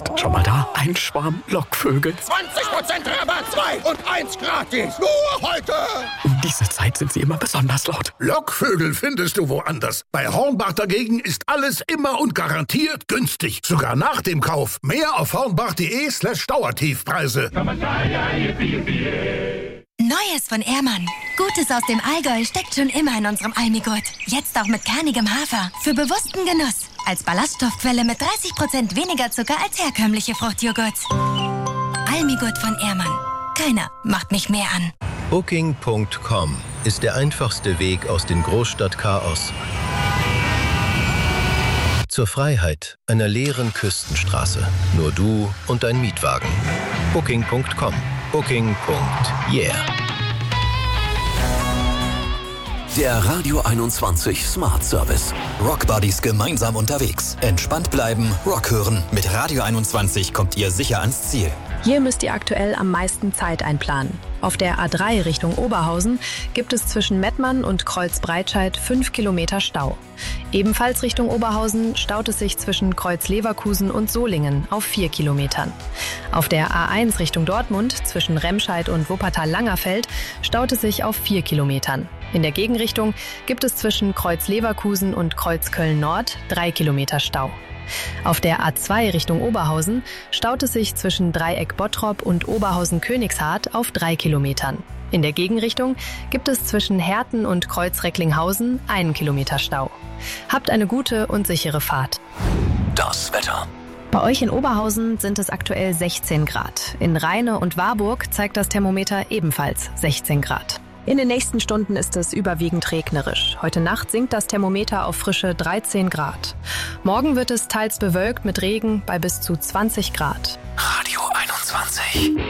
Psst. Schon mal da? Ein Schwarm Lockvögel. 20% Rabatt, 2 und 1 gratis. Nur heute. Um diese Zeit sind sie immer besonders laut. Lockvögel findest du woanders. Bei Hornbach dagegen ist alles immer und garantiert günstig. Sogar nach dem Kauf. Mehr auf hornbach.de/Dauertiefpreise. Neues von Ehrmann. Gutes aus dem Allgäu steckt schon immer in unserem Almigurt. Jetzt auch mit kernigem Hafer. Für bewussten Genuss. Als Ballaststoffquelle mit 30% weniger Zucker als herkömmliche Fruchtjoghurts. Almigurt von Ehrmann. Keiner macht mich mehr an. Booking.com ist der einfachste Weg aus dem Großstadtchaos zur Freiheit einer leeren Küstenstraße. Nur du und dein Mietwagen. Booking.com. Booking.yeah. Der Radio 21 Smart Service. Rock Buddies gemeinsam unterwegs. Entspannt bleiben, Rock hören. Mit Radio 21 kommt ihr sicher ans Ziel. Hier müsst ihr aktuell am meisten Zeit einplanen. Auf der A3 Richtung Oberhausen gibt es zwischen Mettmann und Kreuz-Breitscheid 5 Kilometer Stau. Ebenfalls Richtung Oberhausen staut es sich zwischen Kreuz-Leverkusen und Solingen auf 4 Kilometern. Auf der A1 Richtung Dortmund zwischen Remscheid und Wuppertal-Langerfeld staut es sich auf 4 Kilometern. In der Gegenrichtung gibt es zwischen Kreuz-Leverkusen und Kreuz-Köln-Nord 3 Kilometer Stau. Auf der A2 Richtung Oberhausen staut es sich zwischen Dreieck Bottrop und Oberhausen-Königshardt auf 3 Kilometern. In der Gegenrichtung gibt es zwischen Herten und Kreuz-Recklinghausen 1 Kilometer Stau. Habt eine gute und sichere Fahrt. Das Wetter. Bei euch in Oberhausen sind es aktuell 16 Grad. In Rheine und Warburg zeigt das Thermometer ebenfalls 16 Grad. In den nächsten Stunden ist es überwiegend regnerisch. Heute Nacht sinkt das Thermometer auf frische 13 Grad. Morgen wird es teils bewölkt mit Regen bei bis zu 20 Grad. Radio 21.